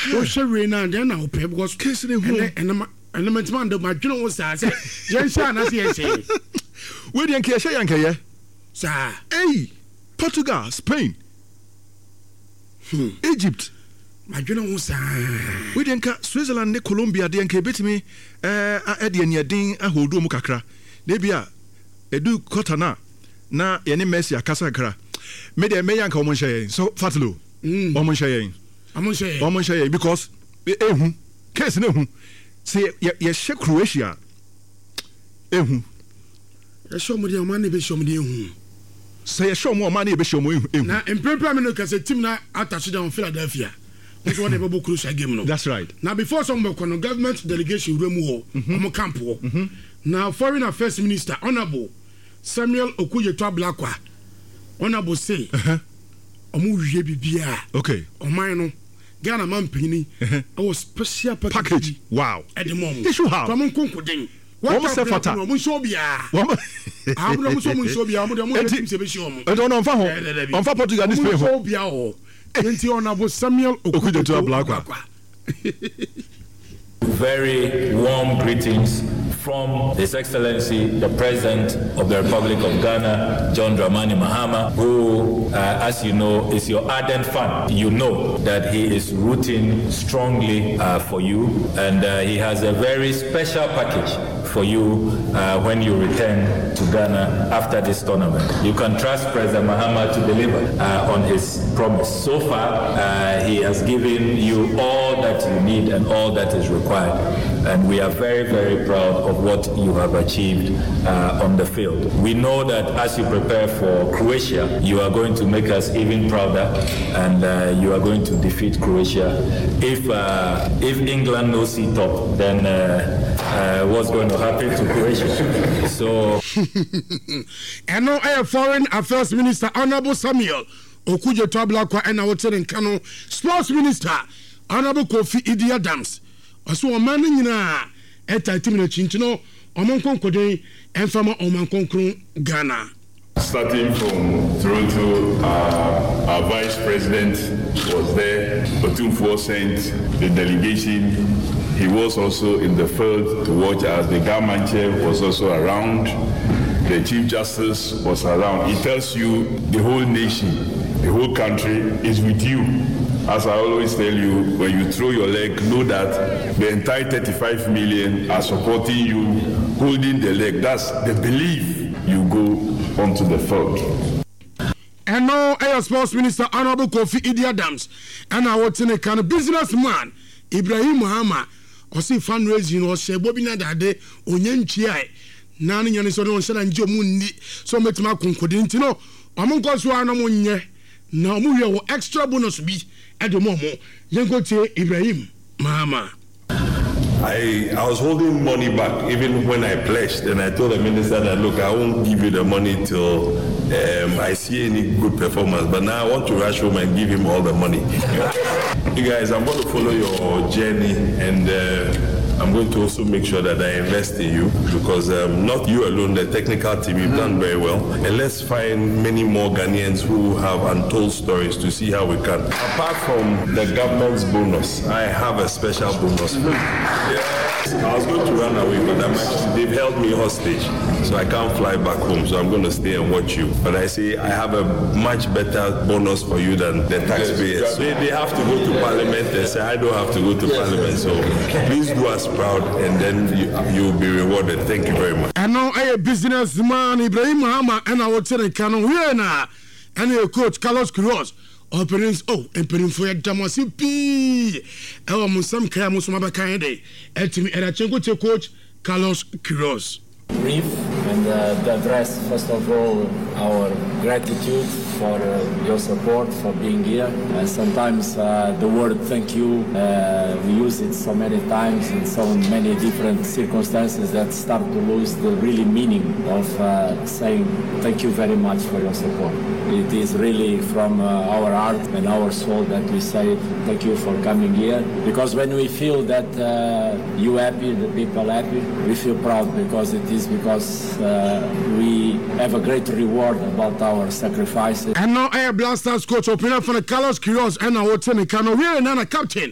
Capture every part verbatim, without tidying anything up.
o share na then na ope because case ne hu and and man man do madwene wo sa say yen sha na say say we dey nke sha yankaye sa hey Portugal, Spain, hmm. Egypt, madwene wo sa we dey nka Switzerland ne Colombia dey nka betimi eh a dey nyadin ahodo mu kakra na bia edu kota na na ye ne Messi akasa kakra me dey me yanka omo hye so fatlo omo hye omo hye omo hye because ehu case na ehu say ye ye Croatia ehu ye show mo dey o man ne be show mo dey ehu say ye show mo man ne be show mo ehu na empempra me no kase team na attach down Philadelphia that's what they be crucial game no that's right now before some no government delegation remu ho omo camp ho now foreign affairs minister honorable Samuel Okudzeto Ablakwa honorable say omo wie bibia okay oman no Ghana man pini our special package, package. Wow at the moment issue how come on konkudin what say fata omo show bia amu omo so mo show bia omo omo team se be show omo e don on fa ho on fa Portugal this play ho show bia ho enti honorable Samuel Okudzeto Ablakwa. Very warm greetings from His Excellency, the President of the Republic of Ghana, John Dramani Mahama, who, uh, as you know, is your ardent fan. You know that he is rooting strongly uh, for you, and uh, he has a very special package for you uh, when you return to Ghana after this tournament. You can trust President Mahama to deliver uh, on his promise. So far, uh, he has given you all that you need and all that is required. And we are very, very proud of what you have achieved uh, on the field. We know that as you prepare for Croatia, you are going to make us even prouder, and uh, you are going to defeat Croatia. If uh, if England no see top, then uh, uh, what's going to happen to Croatia? So, and now our Foreign Affairs Minister, Honorable Samuel Okudzeto Ablakwa, and our Kano Sports Minister, Honorable Kofi Idi Adams. Aso oman nyina eta team na chinchino omon konkode enfama omon konkron Ghana. Starting from Toronto, uh, our Vice President was there. Otumfuo sent the delegation. He was also in the field to watch us. The government chair was also around. The Chief Justice was around. It tells you the whole nation, the whole country is with you. As I always tell you, when you throw your leg, know that the entire thirty-five million are supporting you, holding the leg. That's the belief you go onto the field. And now, Air Sports Minister Honorable Kofi Idi Adams, and our Tenekan businessman Ibrahim Mahama, or see fundraising or say Bobina Dade, Onyenchi, Nani Yanison, and Jomundi, so much more concordintino, among Coswana Munye, now move extra bonus be. At the moment, Yangote Ibrahim Mahama. I, I was holding money back even when I pledged, and I told the minister that look, I won't give you the money till um, I see any good performance. But now I want to rush home and give him all the money. You guys, I'm going to follow your journey, and uh, I'm going to also make sure that I invest in you, because um, not you alone, the technical team, you've done very well. And let's find many more Ghanaians who have untold stories to see how we can. Apart from the government's bonus, I have a special bonus for you. Yes. I was going to run away, but I'm actually, they've held me hostage, so I can't fly back home, so I'm going to stay and watch you. But I say I have a much better bonus for you than the taxpayers. Yes. They, they have to go to Parliament. They say I don't have to go to yes. Parliament, so please do us proud, and then you, you'll be rewarded. Thank you very much. And now a businessman Ibrahim Mahama and our Tenekan Wiena and your coach Carlos Quiroz. Openings oh empenin for damasi pi e o musam kra musuma bakande etimi era chengo te coach Carlos Quiroz. Brief and uh, to address first of all our gratitude for uh, your support, for being here. And sometimes uh, the word thank you, uh, we use it so many times in so many different circumstances that start to lose the really meaning of uh, saying thank you very much for your support. It is really from uh, our heart and our soul that we say thank you for coming here, because when we feel that uh, you happy, the people happy, we feel proud, because it is because uh, we have a great reward about our sacrifices. And now Air Blasters coach opener for the Carlos Quiroz and our Tenekan, we are now captain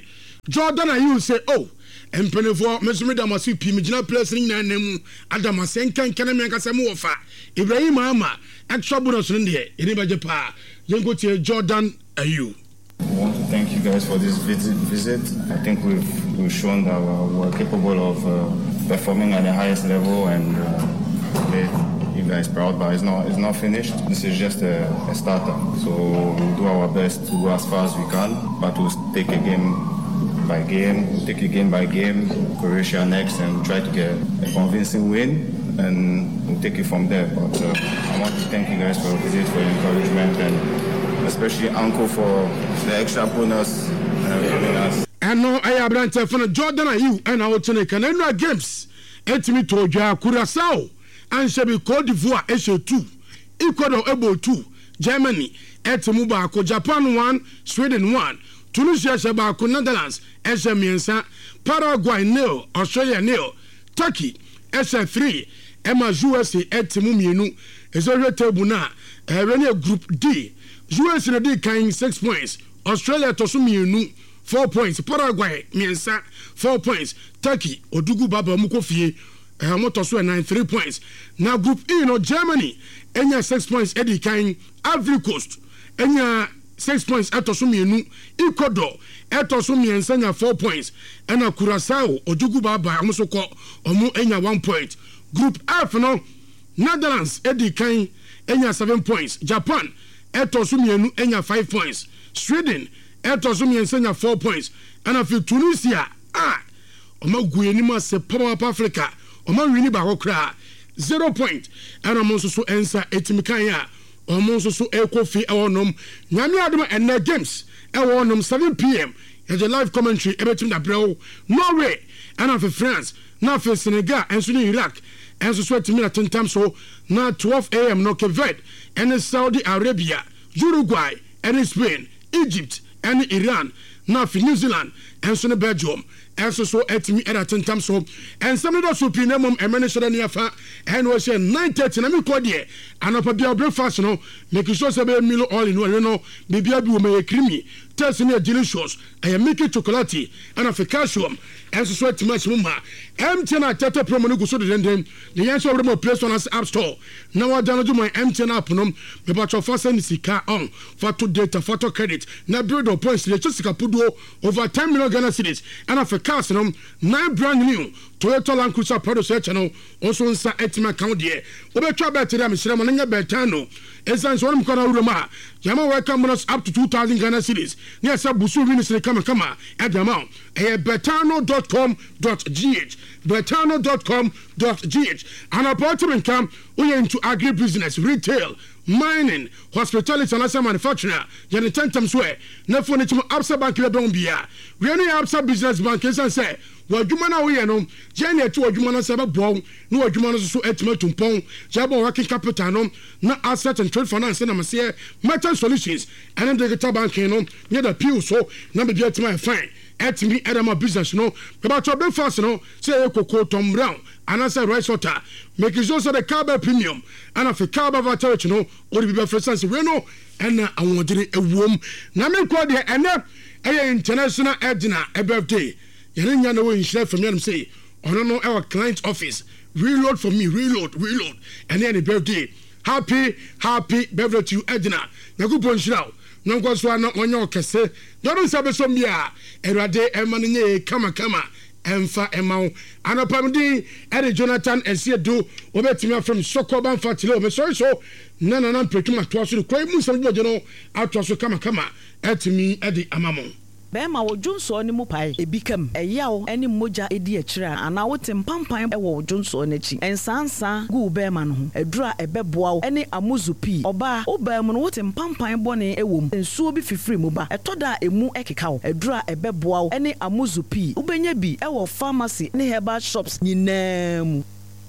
Jordan Ayew say oh empenefo mesumi da masu pi megyina place ni nyina namu adama senkan kana me nkasa mu wofa Ibrahim Mahama extra bonus no de ene baje pa yengo tie Jordan Ayew. I want to thank you guys for this visit. visit. I think we've, we've shown that we're, we're capable of uh, performing at the highest level and uh, made you guys proud, but it's not, it's not finished. This is just a, a starter. So we'll do our best to go as far as we can, but we'll take a game by game, we'll take it game by game, Croatia next, and try to get a convincing win, and we'll take it from there. But uh, I want to thank you guys for your visit, for your encouragement, and especially Uncle for the extra bonus uh, giving us. And now I have been telling Jordan Ayew and our Tenekan and games. Etimi Toja Curaçao and Shebi Cote d'Ivoire Asia two, Ecuador able two, Germany, Etimu Bako, Japan one, Sweden one, Tunisia Shabako, Netherlands, Asia Miensa, Paraguay nil, Australia nil, Turkey, Asia three, Emma U S A Etimu Mienu, Ezra Tebuna, Renia Group D. U S A D carrying six points. Australia to Mienu four points. Paraguay Miensa four points. Turkey Odugu Baba Mukofie Motosu nine three points. Now Group E, you know, Germany Enya six points. Eddie carrying Ivory Coast Enya six points. Etosu Mienu Ecuador Etosu Miensa four points. Ena Curaçao Odugu Baba Amusoko Omu Enya one point. Group F, you know, Netherlands Eddie carrying Enya seven points. Japan Etosu Mienu Enya five points. Sweden Etosu Miensa four points. And after Tunisia, ah, Oma Guyenima se Papa Africa, Oma Wini Barokra, zero point. And I'm also so answer Etimikaya, I'm also so Eko Fi Awonom, Nyami Adama and their games, Awonom seven p.m. as a live commentary, Ebetim da Bro, Norway, and after France, now for Senegal, and Sudan Iraq, and so sweat to me at ten times so, now twelve a.m. no Cape and Saudi Arabia, Uruguay, and Spain, Egypt, and Iran, now for New Zealand, and so Belgium, and so so at me at ten times so, and some of those who pinamum and manage to near far, and was here nine thirty, and I'm called here, and up a beer breakfast, no, making sure a meal all in one, you know, maybe I will make creamy, tasting a delicious, I am making chocolate, and a calcium, and so sweat much mumma. M ten at Tata Promonuku so then the answer of the place on us app store. Now I download my M ten app no, about your first and car on photo data, photo credit, now build up points to the Jessica Pudo over ten million Ghana cities, and of a cast nine brand new Toyota Land Cruiser Prado channel also in Sa Etima account here. Over trouble to them, Siramananga Bertano, Essence one corner Roma, Yama welcome us up to two thousand Ghana cities. Yes, Busu Venus Kama Kama at the amount. Bertano dot com dot g h. Bertano dot com dot g h. And apartment camp, we are into agribusiness, retail, mining, hospitality, and other manufacturer. Yan ten times way. Never need to Absa Bank Ledombia. We only Absa Business Bank and say, well, you man away, no, Jenny to a human as a bone, no, a human so etime to pong, Jabo working capital, no, not asset and trade finance, and I'm say, metal solutions, and then the guitar bank, you know, near the pew, so, number be at my fine. At me, Adam, business, no, about your breakfast, no, say, Coco Tom Brown, and I say, rice water, making sure the carb premium, and if a carb of a church, no, or be for sense, Reno, and I want a womb. Now, me call there, and then a international Edna, a birthday. You didn't know in share from them say, I don't know our client's office. Reload for me, reload, reload. And then the birthday. Happy, happy birthday to you, Edna. Now go punch now. No go so not on your case. Don't say some ya. Erade emanine kama kama. Emfa emau. Anapamdi Eddie Jonathan and see do obetime from Sokoban Fatilo. Me sorry so. Nana nan pretuma to so kwai mu sam do no atwa kama kama. Etimi Eddie Amamon. Bema wo Junso ni mu pai ebikam eyawo eni moja edi akira ana wo tempampan e wo Junso n'achi ensansa gu bema no ho edura ebeboa wo eni amuzupi oba wo bema no wo tempampan bone ewom ensuo bi fifiri mu ba etoda emu ekeka wo edura ebeboa wo eni amuzupi ubenya bi e wo pharmacy ne herbal shops nyinam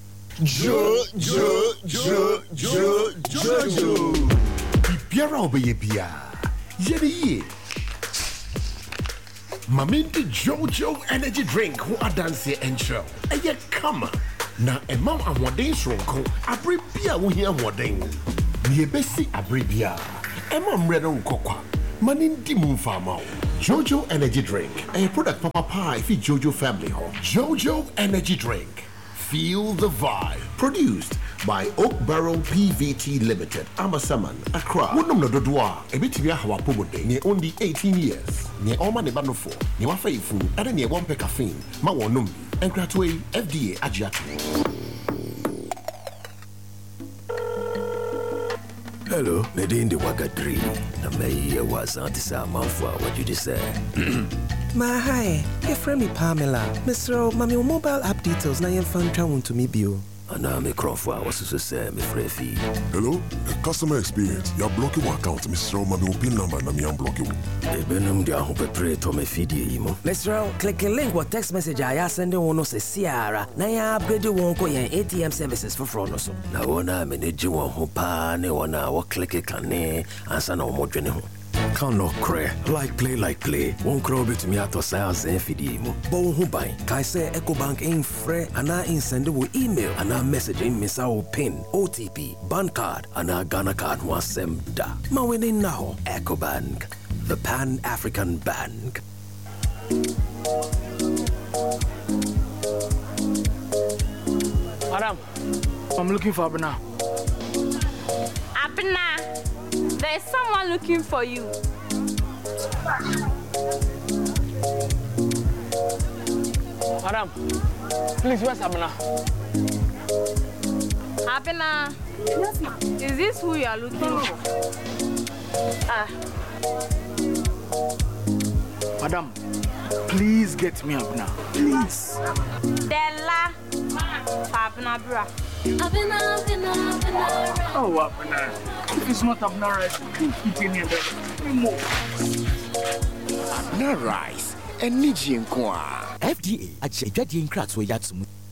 jo jo jo jo jo jo biara obeye bia yeri ye Mamindi Jojo Energy Drink who are dancing and show. Eye kama na emam amwodin sronko abribia wo hia amwodin. Ni ebesi abribia. Emam redo nkokwa. Manindi mumfama. Jojo Energy Drink, a product for Papa if Jojo family home. Jojo Energy Drink. Feel the vibe. Produced by Oak Barrel P V T Limited, Amasaman, Accra. Wonum no dodua, a bit of Yahawa Pomode, near only eighteen years. Near Oma Nebanofo, near Wafaifu, and near one pekafin, Mawanum, and Gratway F D A Ajiatu. Hello, Medindi Wagadri. Na me was antisa manfwa what you just said. My hi, your friend me Pamela. Mister Mami mobile app details na yen fan twa to me bio. Ana me crofwa was to say me frefi. Hello, customer experience. You block your account, Mister Mami pin number na me unblock you. E benum dia ho pepre to me feed imo. Mister click a link what text message I send one se Ciara. Na ya upgrade won ko yen A T M services for fraud no so. Na wona me ne ji won ho pa ne wona wo click kane ansa na wo dwene ho. Can no cray, like play, like play. Won't crow bit me at ourselves and feed him. Bon who buy, Kai say EcoBank in free, and I in send email, and I message in Miss our pin, O T P, bank card, and I Ghana card was sem da. Ma winning now, EcoBank, the Pan African Bank. Madam, I'm looking for Abena. Abena. There's someone looking for you. Madam, please, where's Abena? Abena. Yes, ma'am. Is this who you are looking for? Ah. Madam, please get me Abena. Please. Della. Abena, bra. Abena, Abena, Abena. Oh, Abena. If it's not Abena rice, keep eating it. Abena rice, and Nijian Kwa. F D A, I check that the incrats were yet